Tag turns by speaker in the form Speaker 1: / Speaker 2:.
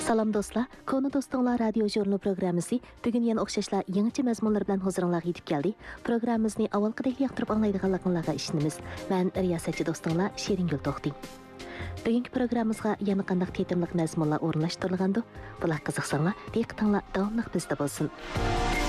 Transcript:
Speaker 1: Salam dostlar, Konu Dostonglar radio jurnal programmasi bugun yana o'xshashlar yangicha mazmunlar bilan huzuringizga yetib keldi. Programmamizni avvalgidek yoqtirib anglaydiganligingizga ishonamiz. Men riyosatchi do'stinglar Sheriнгul To'xting. Bugungi programmamizga yana qanday tetimlik mazmunlar o'rinlashtirilgandi? Bular qiziqsanglar, diqqatinglar davomli bizda bo'lsin.